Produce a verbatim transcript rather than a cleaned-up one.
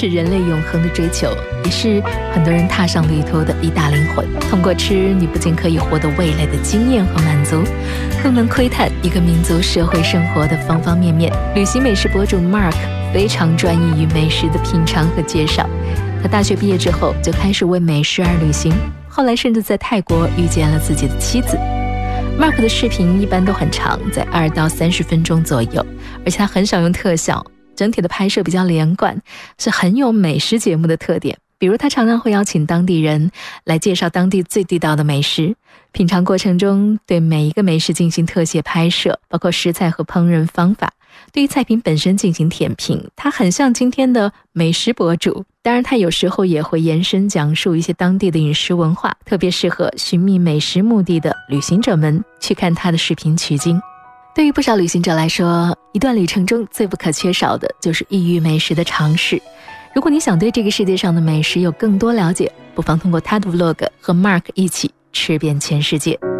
是人类永恒的追求，也是很多人踏上旅途的一大灵魂。通过吃，你不仅可以获得味蕾的经验和满足，更能窥探一个民族社会生活的方方面面。旅行美食博主 Mark 非常专一于美食的品尝和介绍。他大学毕业之后就开始为美食而旅行，后来甚至在泰国遇见了自己的妻子。Mark 的视频一般都很长，在二到三十分钟左右，而且他很少用特效，整体的拍摄比较连贯，是很有美食节目的特点。比如他常常会邀请当地人来介绍当地最地道的美食，品尝过程中对每一个美食进行特写拍摄，包括食材和烹饪方法，对于菜品本身进行舔评。他很像今天的美食博主，当然他有时候也会延伸讲述一些当地的饮食文化，特别适合寻觅美食目的的旅行者们去看他的视频取经。对于不少旅行者来说，一段旅程中最不可缺少的就是异域美食的尝试。如果你想对这个世界上的美食有更多了解，不妨通过他的 vlog 和 Mark 一起吃遍全世界。